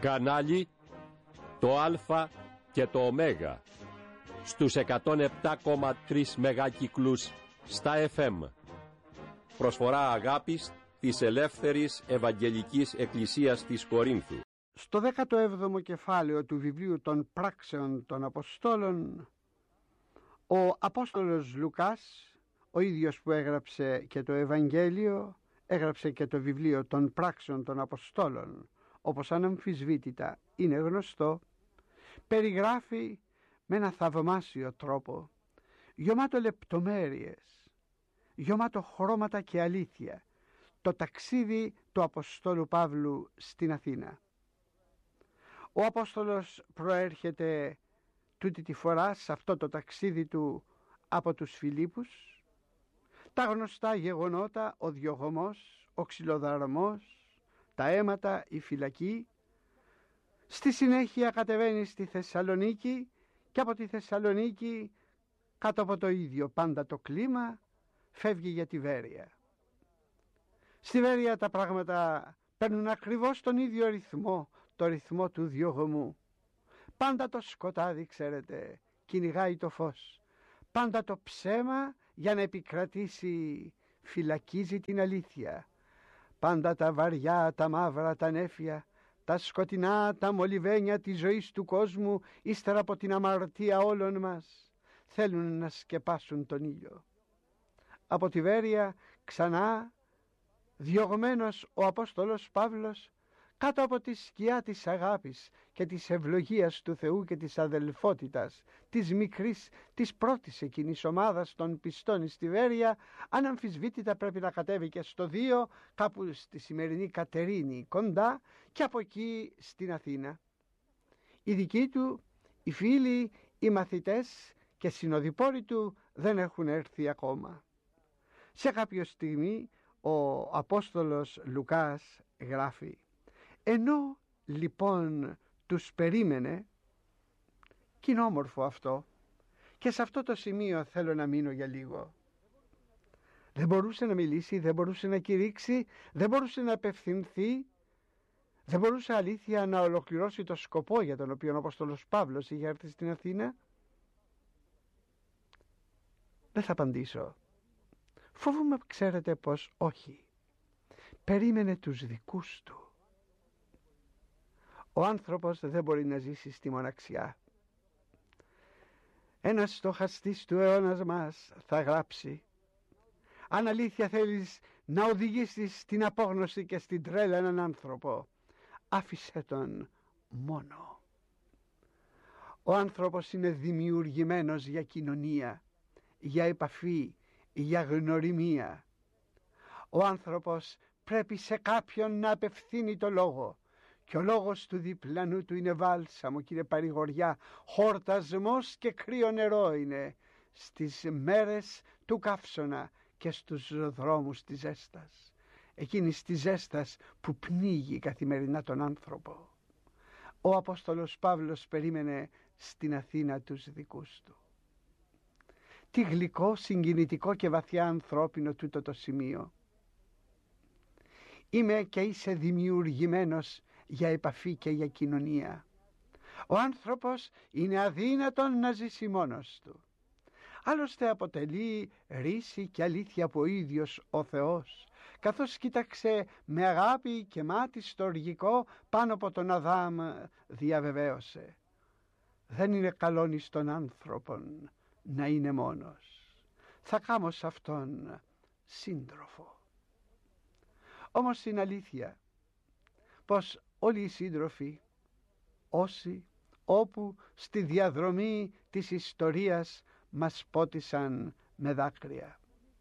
Κανάλι το Α και το Ω στους 107,3 μεγάκυκλους στα FM. Προσφορά αγάπης της Ελεύθερης Ευαγγελικής Εκκλησίας της Κορίνθου. Στο 17ο κεφάλαιο του βιβλίου των Πράξεων των Αποστόλων, ο Απόστολος Λουκάς, ο ίδιος που έγραψε και το Ευαγγέλιο, έγραψε και το βιβλίο των Πράξεων των Αποστόλων, όπως αναμφισβήτητα είναι γνωστό, περιγράφει με ένα θαυμάσιο τρόπο, γεμάτο λεπτομέρειες, γεμάτο χρώματα και αλήθεια, το ταξίδι του Αποστόλου Παύλου στην Αθήνα. Ο Απόστολος προέρχεται τούτη τη φορά σε αυτό το ταξίδι του από τους Φιλίππους, τα γνωστά γεγονότα, ο διωγμός, ο ξυλοδαρμός, τα αίματα, η φυλακή. Στη συνέχεια κατεβαίνει στη Θεσσαλονίκη και από τη Θεσσαλονίκη, κάτω από το ίδιο πάντα το κλίμα, φεύγει για τη Βέρεια. Στη Βέρεια τα πράγματα παίρνουν ακριβώς τον ίδιο ρυθμό, το ρυθμό του διωγμού. Πάντα το σκοτάδι, ξέρετε, κυνηγάει το φως. Πάντα το ψέμα για να επικρατήσει φυλακίζει την αλήθεια. Πάντα τα βαριά, τα μαύρα, τα νέφια, τα σκοτεινά, τα μολυβένια της ζωής του κόσμου, ύστερα από την αμαρτία όλων μας, θέλουν να σκεπάσουν τον ήλιο. Από τη Βέρεια ξανά διωγμένος ο Απόστολος Παύλος, κάτω από τη σκιά της αγάπης και της ευλογίας του Θεού και της αδελφότητας, της μικρής, της πρώτης εκείνης ομάδας των πιστών στη Βέρεια, αναμφισβήτητα πρέπει να κατέβει και στο 2, κάπου στη σημερινή Κατερίνη κοντά, και από εκεί στην Αθήνα. Οι δικοί του, οι φίλοι, οι μαθητές και συνοδοιπόροι του δεν έχουν έρθει ακόμα. Σε κάποια στιγμή ο Απόστολος Λουκάς γράφει: ενώ λοιπόν τους περίμενε, κι είναι όμορφο αυτό, και σε αυτό το σημείο θέλω να μείνω για λίγο. Δεν μπορούσε να μιλήσει, δεν μπορούσε να κηρύξει, δεν μπορούσε να απευθυνθεί, δεν μπορούσε αλήθεια να ολοκληρώσει το σκοπό για τον οποίο ο Απόστολος Παύλος είχε έρθει στην Αθήνα. Δεν θα απαντήσω. Φοβούμαι, ξέρετε, πως όχι. Περίμενε τους δικούς του. Ο άνθρωπος δεν μπορεί να ζήσει στη μοναξιά. Ένας στοχαστής του αιώνας μας θα γράψει: αν αλήθεια θέλεις να οδηγήσεις στην απόγνωση και στην τρέλα έναν άνθρωπο, άφησε τον μόνο. Ο άνθρωπος είναι δημιουργημένος για κοινωνία, για επαφή, για γνωριμία. Ο άνθρωπος πρέπει σε κάποιον να απευθύνει το λόγο, και ο λόγος του διπλανού του είναι βάλσαμο και είναι παρηγοριά, χορτασμός και κρύο νερό είναι στις μέρες του καύσωνα και στους δρόμους της ζέστας, εκείνης της ζέστας που πνίγει καθημερινά τον άνθρωπο. Ο Απόστολος Παύλος περίμενε στην Αθήνα τους δικούς του. Τι γλυκό, συγκινητικό και βαθιά ανθρώπινο τούτο το σημείο. Είμαι και είσαι δημιουργημένος για επαφή και για κοινωνία. Ο άνθρωπος είναι αδύνατον να ζήσει μόνος του. Άλλωστε αποτελεί ρίση και αλήθεια από ο ίδιος ο Θεός, καθώς κοίταξε με αγάπη και μάτι στοργικό πάνω από τον Αδάμ, διαβεβαίωσε: δεν είναι καλόν εις τον άνθρωπον να είναι μόνος, θα κάμω σ' αυτόν σύντροφο. Όμως είναι αλήθεια πως όλοι οι σύντροφοι, όσοι, όπου στη διαδρομή της ιστορίας μας πότισαν με δάκρυα.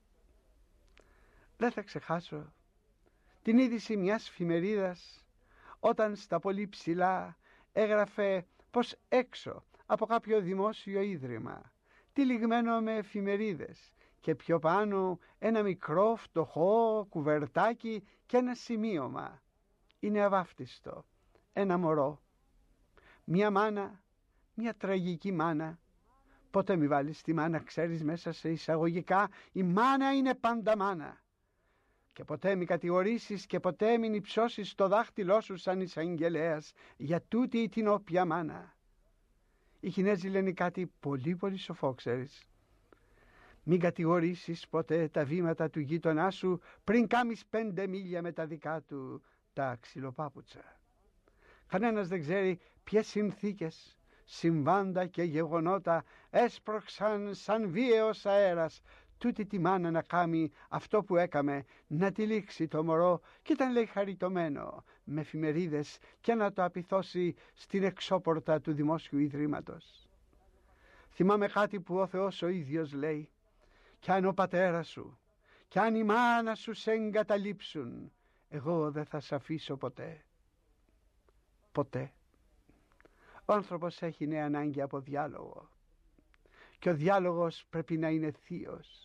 Δεν θα ξεχάσω την είδηση μιας εφημερίδας όταν στα πολύ ψηλά έγραφε πως έξω από κάποιο δημόσιο ίδρυμα, τυλιγμένο με εφημερίδες, και πιο πάνω ένα μικρό φτωχό κουβερτάκι και ένα σημείωμα. Είναι αβάφτιστο ένα μωρό, μια μάνα, μια τραγική μάνα. Ποτέ μη βάλεις τη μάνα, ξέρεις, μέσα σε εισαγωγικά. Η μάνα είναι πάντα μάνα. και ποτέ μη κατηγορήσεις και ποτέ μην υψώσεις το δάχτυλό σου σαν εισαγγελέας για τούτη την όποια μάνα. Οι Κινέζοι λένε κάτι πολύ πολύ σοφό, ξέρεις. Μην κατηγορήσεις ποτέ τα βήματα του γείτονά σου πριν κάμεις 5 μίλια με τα δικά του τα ξυλοπάπουτσα. Κανένας δεν ξέρει ποιες συνθήκες, συμβάντα και γεγονότα έσπρωξαν σαν βίαιος αέρας τούτη τη μάνα να κάνει αυτό που έκαμε, να τυλίξει το μωρό και ήταν λέει χαριτωμένο με εφημερίδες και να το απειθώσει στην εξώπορτα του Δημόσιου Ιδρύματος. Θυμάμαι κάτι που ο Θεός ο ίδιος λέει: «Κι αν ο πατέρας σου, κι αν η μάνα σου σε εγκαταλείψουν, εγώ δεν θα σε αφήσω ποτέ». Ποτέ. Ο άνθρωπος έχει νέα ανάγκη από διάλογο και ο διάλογος πρέπει να είναι θείος.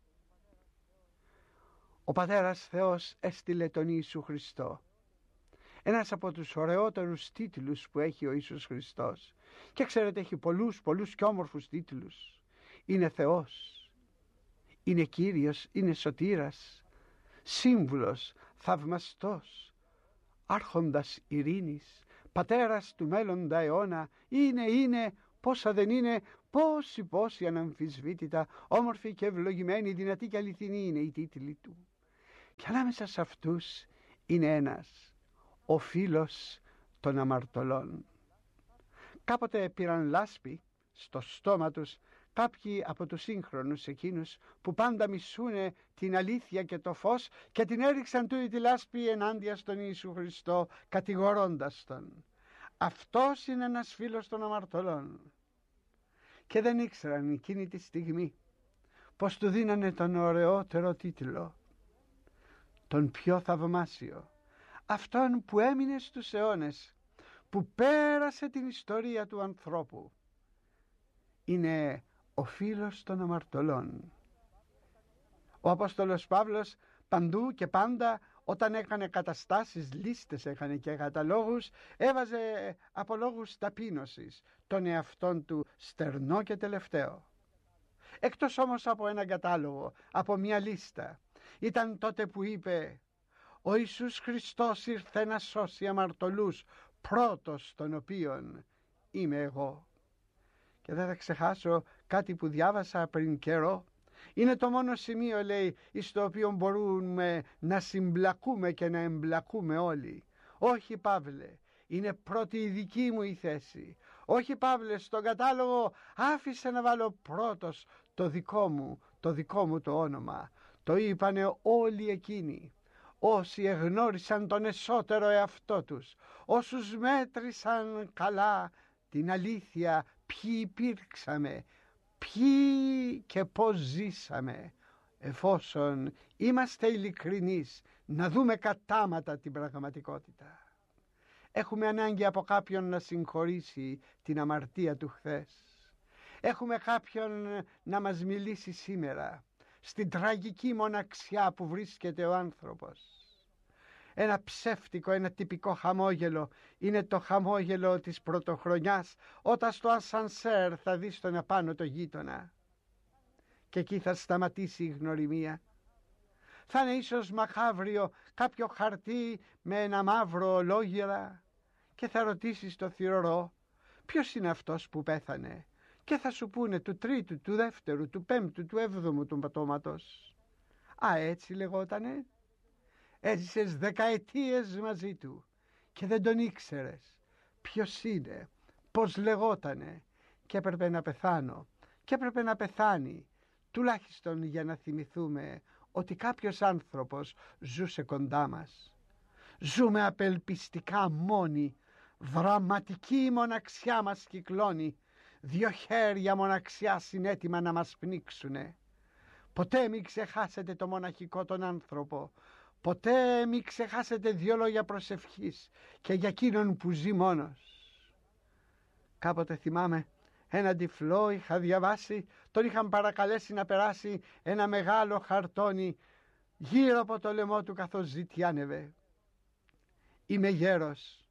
Ο Πατέρας Θεός έστειλε τον Ιησού Χριστό. Ένας από τους ωραιότερους τίτλους που έχει ο Ιησούς Χριστός. Και ξέρετε, έχει πολλούς και όμορφους τίτλους. Είναι Θεός, είναι Κύριος, είναι Σωτήρας, Σύμβουλος, Θαυμαστός, Άρχοντας ειρήνης, Πατέρας του μέλλοντα αιώνα, είναι, πόσα δεν είναι, πόσοι αναμφισβήτητα, όμορφοι και ευλογημένοι, δυνατοί και αληθινοί είναι οι τίτλοι του. Και ανάμεσα σε αυτούς είναι ένας, ο φίλος των αμαρτωλών. Κάποτε πήραν λάσπη στο στόμα τους κάποιοι από τους σύγχρονους εκείνους που πάντα μισούνε την αλήθεια και το φως και την έριξαν τούτη τη λάσπη ενάντια στον Ιησού Χριστό, κατηγορώντας τον. Αυτός είναι ένας φίλος των αμαρτωλών. Και δεν ήξεραν εκείνη τη στιγμή πως του δίνανε τον ωραιότερο τίτλο, τον πιο θαυμάσιο, αυτόν που έμεινε στους αιώνες, που πέρασε την ιστορία του ανθρώπου. Είναι ο φίλος των αμαρτωλών. Ο Απόστολος Παύλος παντού και πάντα, όταν έκανε καταστάσεις, λίστες έκανε και καταλόγους, έβαζε από λόγους ταπείνωσης τον εαυτόν του στερνό και τελευταίο. Εκτός όμως από έναν κατάλογο, από μια λίστα, ήταν τότε που είπε: «Ο Ιησούς Χριστός ήρθε να σώσει αμαρτωλούς, πρώτος των οποίων είμαι εγώ». Και δεν θα ξεχάσω κάτι που διάβασα πριν καιρό. Είναι το μόνο σημείο, λέει, στο οποίο μπορούμε να συμπλακούμε και να εμπλακούμε όλοι. «Όχι, Παύλε, είναι πρώτη η δική μου η θέση. Όχι, Παύλε, στον κατάλογο άφησε να βάλω πρώτος το δικό μου το όνομα». Το είπανε όλοι εκείνοι, όσοι εγνώρισαν τον εσωτερό εαυτό τους, όσους μέτρησαν καλά την αλήθεια, ποιοι υπήρξαμε, ποιοι και πώς ζήσαμε, εφόσον είμαστε ειλικρινείς να δούμε κατάματα την πραγματικότητα. Έχουμε ανάγκη από κάποιον να συγχωρήσει την αμαρτία του χθες. Έχουμε κάποιον να μας μιλήσει σήμερα στην τραγική μοναξιά που βρίσκεται ο άνθρωπος. Ένα ψεύτικο, ένα τυπικό χαμόγελο είναι το χαμόγελο της πρωτοχρονιάς, όταν στο ασανσέρ θα δεις τον απάνω το γείτονα και εκεί θα σταματήσει η γνωριμία. Θα είναι ίσως μαχαύριο κάποιο χαρτί με ένα μαύρο ολόγυρα και θα ρωτήσεις το θυρωρό ποιος είναι αυτός που πέθανε, και θα σου πούνε του τρίτου, του δεύτερου, του πέμπτου, του έβδομου του πατώματος. Α, έτσι λεγότανε. Έζησες δεκαετίες μαζί του και δεν τον ήξερες ποιος είναι, πώς λεγότανε, και έπρεπε να πεθάνω και έπρεπε να πεθάνει, τουλάχιστον για να θυμηθούμε ότι κάποιος άνθρωπος ζούσε κοντά μας. Ζούμε απελπιστικά μόνοι, δραματική μοναξιά μας κυκλώνει, 2 χέρια μοναξιά είναι έτοιμα να μας πνίξουνε. Ποτέ μην ξεχάσετε το μοναχικό τον άνθρωπο, ποτέ μην ξεχάσετε 2 λόγια προσευχής και για εκείνον που ζει μόνος. Κάποτε θυμάμαι ένα τυφλό είχα διαβάσει, τον είχαν παρακαλέσει να περάσει ένα μεγάλο χαρτόνι γύρω από το λαιμό του καθώς ζητιάνευε. «Είμαι γέρος,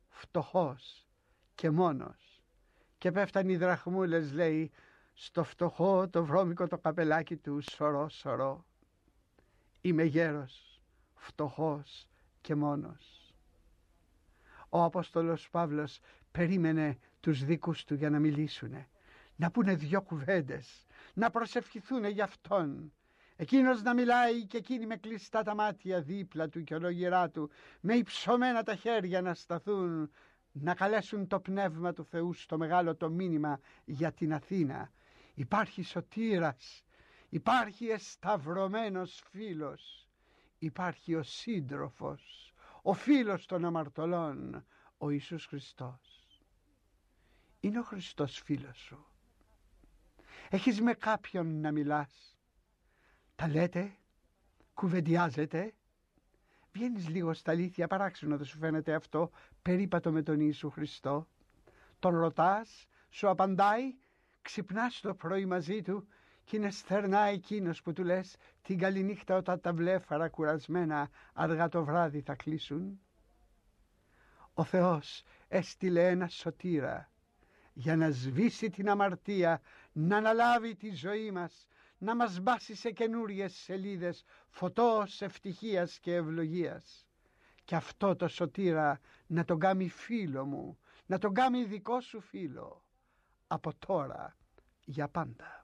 φτωχός και μόνος», και πέφταν οι δραχμούλες, λέει, στο φτωχό το βρώμικο το καπελάκι του σωρό. «Είμαι γέρος, φτωχός και μόνος. Ο Απόστολος Παύλος περίμενε τους δικούς του για να μιλήσουνε, να πούνε 2 κουβέντες, να προσευχηθούνε για αυτόν. Εκείνος να μιλάει και εκείνοι με κλειστά τα μάτια δίπλα του και ολόγυρά του, με υψωμένα τα χέρια να σταθούν, να καλέσουν το Πνεύμα του Θεού στο μεγάλο το μήνυμα για την Αθήνα. Υπάρχει σωτήρας, υπάρχει εσταυρωμένος φίλος, υπάρχει ο σύντροφος, ο φίλος των αμαρτωλών, ο Ιησούς Χριστός. Είναι ο Χριστός φίλος σου. Έχεις με κάποιον να μιλάς, τα λέτε, κουβεντιάζετε, βγαίνεις λίγο στα αλήθεια, παράξενο δεν σου φαίνεται αυτό, περίπατο με τον Ιησού Χριστό. Τον ρωτάς, σου απαντάει, ξυπνάς το πρωί μαζί του και είναι στερνά εκείνος που του λες την καληνύχτα όταν τα βλέφαρα κουρασμένα αργά το βράδυ θα κλείσουν. Ο Θεός έστειλε ένα σωτήρα για να σβήσει την αμαρτία, να αναλάβει τη ζωή μας, να μας μπάσει σε καινούριες σελίδες φωτός ευτυχίας και ευλογίας. Και αυτό το σωτήρα να τον κάνει φίλο μου, να τον κάνει δικό σου φίλο, από τώρα για πάντα.